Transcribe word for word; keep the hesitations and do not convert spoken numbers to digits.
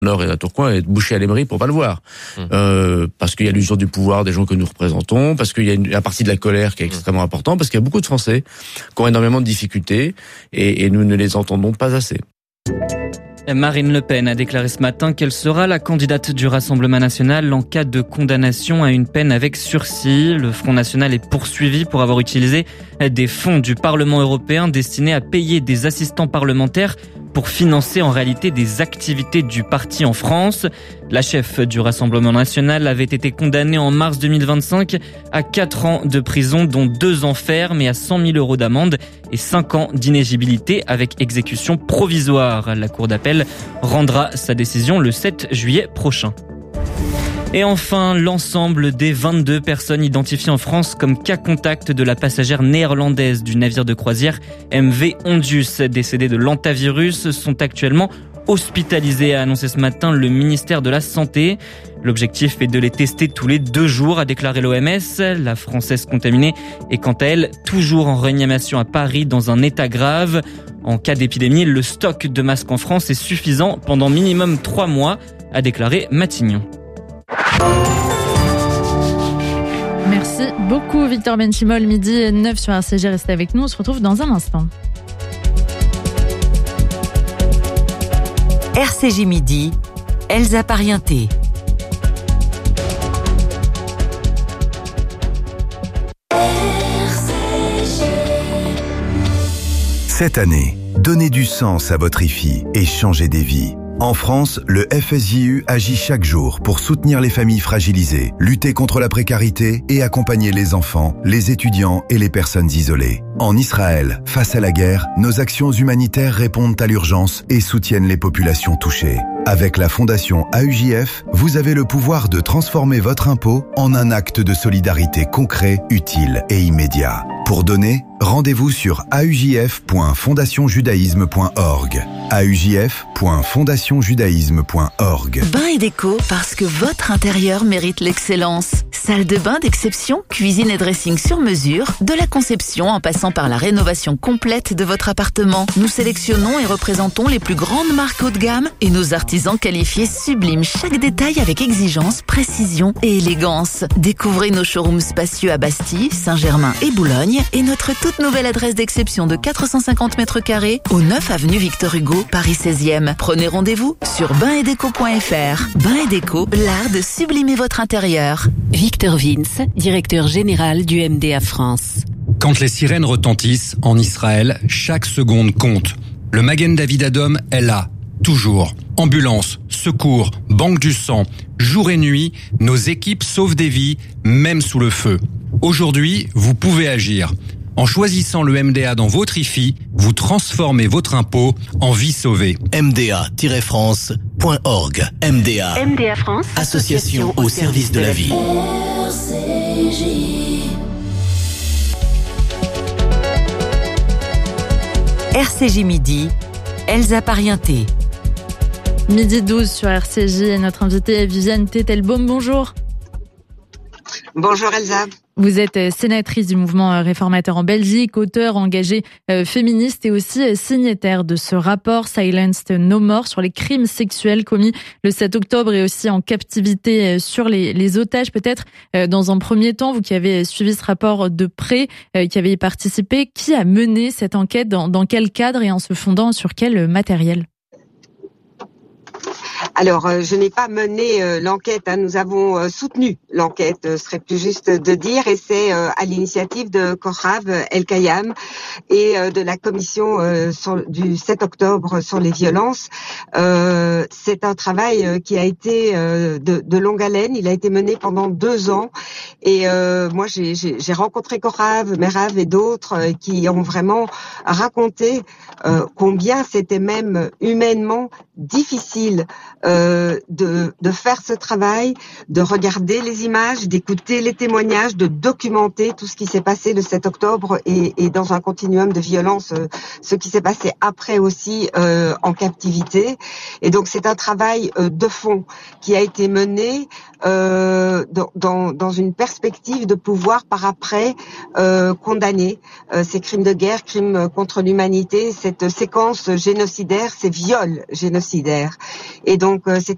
Nord et à Tourcoing et de boucher à l'émery pour pas le voir. Mmh. Euh, parce qu'il y a l'usure du pouvoir des gens que nous représentons, parce qu'il y a une, une partie de la colère qui est extrêmement importante, parce qu'il y a beaucoup de Français qui ont énormément de difficultés et, et nous ne les entendons pas assez. Marine Le Pen a déclaré ce matin qu'elle sera la candidate du Rassemblement national en cas de condamnation à une peine avec sursis. Le Front national est poursuivi pour avoir utilisé des fonds du Parlement européen destinés à payer des assistants parlementaires pour financer en réalité des activités du parti en France. La chef du Rassemblement national avait été condamnée en mars deux mille vingt-cinq à quatre ans de prison, dont deux ans ferme et à cent mille euros d'amende et cinq ans d'inéligibilité avec exécution provisoire. La cour d'appel rendra sa décision le sept juillet prochain. Et enfin, l'ensemble des vingt-deux personnes identifiées en France comme cas contact de la passagère néerlandaise du navire de croisière M V Ondus, décédée de l'hantavirus, sont actuellement hospitalisées, a annoncé ce matin le ministère de la Santé. L'objectif est de les tester tous les deux jours, a déclaré l'O M S. La Française contaminée est quant à elle toujours en réanimation à Paris dans un état grave. En cas d'épidémie, le stock de masques en France est suffisant pendant minimum trois mois, a déclaré Matignon. Merci beaucoup Victor Benchimol, midi neuf sur R C G, restez avec nous, on se retrouve dans un instant. R C G midi, Elsa Parienté. Cette année, donnez du sens à votre I F I et changez des vies. En France, le F S J U agit chaque jour pour soutenir les familles fragilisées, lutter contre la précarité et accompagner les enfants, les étudiants et les personnes isolées. En Israël, face à la guerre, nos actions humanitaires répondent à l'urgence et soutiennent les populations touchées. Avec la Fondation A U J F, vous avez le pouvoir de transformer votre impôt en un acte de solidarité concret, utile et immédiat. Pour donner, rendez-vous sur a u j f point fondation judaïsme point org. a u j f point fondation judaïsme point org. Bain et déco, parce que votre intérieur mérite l'excellence. Salle de bain d'exception, cuisine et dressing sur mesure, de la conception en passant par la rénovation complète de votre appartement. Nous sélectionnons et représentons les plus grandes marques haut de gamme et nos artisans qualifiés subliment chaque détail avec exigence, précision et élégance. Découvrez nos showrooms spacieux à Bastille, Saint-Germain et Boulogne et notre toute nouvelle adresse d'exception de quatre cent cinquante mètres carrés au neuf avenue Victor Hugo, Paris seizième. Prenez rendez-vous sur bain et déco point f r. Bain et déco, l'art de sublimer votre intérieur. Victor Vince, directeur général du M D A France. Quand les sirènes retentissent en Israël, chaque seconde compte. Le Magen David Adom est là, toujours. Ambulance, secours, banque du sang, jour et nuit, nos équipes sauvent des vies, même sous le feu. Aujourd'hui, vous pouvez agir. En choisissant le M D A dans votre I F I, vous transformez votre impôt en vie sauvée. m d a tiret france point org. M D A. M D A France. Association au service de la vie. R C G. R C J midi, Elsa Parienté. Midi douze sur R C J et notre invitée est Viviane Tettelbaum. Bonjour. Bonjour Elsa. Vous êtes sénatrice du mouvement réformateur en Belgique, auteure engagée euh, féministe et aussi euh, signataire de ce rapport Silenced No More sur les crimes sexuels commis le sept octobre et aussi en captivité euh, sur les, les otages. Peut-être euh, dans un premier temps, vous qui avez suivi ce rapport de près, euh, qui avez y participé, qui a mené cette enquête, dans, dans quel cadre et en se fondant sur quel matériel ? Alors, euh, je n'ai pas mené euh, l'enquête, hein, nous avons euh, soutenu l'enquête, euh, serait plus juste de dire, et c'est euh, à l'initiative de Korav El-Kayam et euh, de la commission euh, sur, du sept octobre sur les violences. Euh, c'est un travail euh, qui a été euh, de, de longue haleine, il a été mené pendant deux ans, et euh, moi j'ai, j'ai, j'ai rencontré Korav, Merav et d'autres euh, qui ont vraiment raconté euh, combien c'était même humainement difficile Euh, de, de faire ce travail, de regarder les images, d'écouter les témoignages, de documenter tout ce qui s'est passé le sept octobre et, et dans un continuum de violence, euh, ce qui s'est passé après aussi euh, en captivité. Et donc c'est un travail euh, de fond qui a été mené euh, dans, dans, dans une perspective de pouvoir par après euh, condamner euh, ces crimes de guerre, crimes contre l'humanité, cette séquence génocidaire, ces viols génocidaires. Et donc, euh, c'est